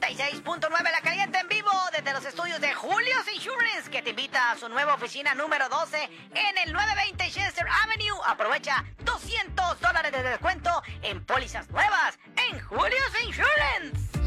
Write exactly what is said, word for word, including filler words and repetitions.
y seis punto nueve La Caliente en vivo desde los estudios de Julio's Insurance, que te invita a su nueva oficina número doce en el nueve veinte Chester Avenue. Aprovecha doscientos dólares de descuento en pólizas nuevas en Julio's Insurance.